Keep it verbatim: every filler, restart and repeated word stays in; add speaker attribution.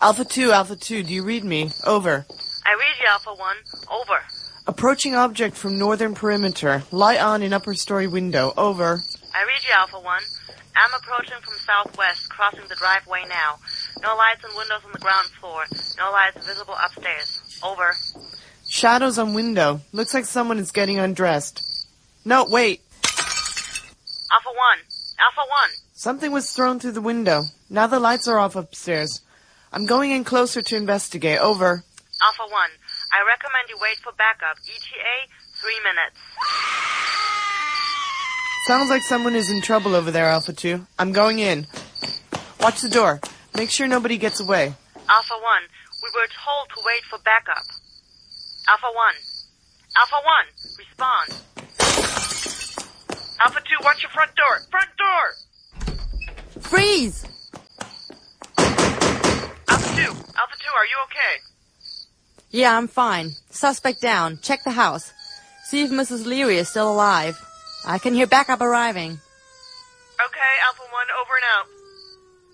Speaker 1: Alpha two, Alpha two, do you read me? Over.
Speaker 2: I read you, Alpha one. Over.
Speaker 1: Approaching object from northern perimeter. Light on in upper story window. Over.
Speaker 2: I read you, Alpha one. I'm approaching from southwest, crossing the driveway now. No lights and windows on the ground floor. No lights visible upstairs. Over.
Speaker 1: Shadows on window. Looks like someone is getting undressed. No, wait.
Speaker 2: Alpha one. Alpha one.
Speaker 1: Something was thrown through the window. Now the lights are off upstairs. I'm going in closer to investigate. Over.
Speaker 2: Alpha one. I recommend you wait for backup. E T A, three minutes.
Speaker 1: Sounds like someone is in trouble over there, Alpha two. I'm going in. Watch the door. Make sure nobody gets away.
Speaker 2: Alpha one. We were told to wait for backup. Alpha one. Alpha one. Respond. Alpha two, watch your front door. Front door!
Speaker 3: Freeze!
Speaker 2: Alpha two. Alpha two, are you okay?
Speaker 3: Yeah, I'm fine. Suspect down. Check the house. See if Missus Leary is still alive. I can hear backup arriving.
Speaker 2: Okay, Alpha one, over and out.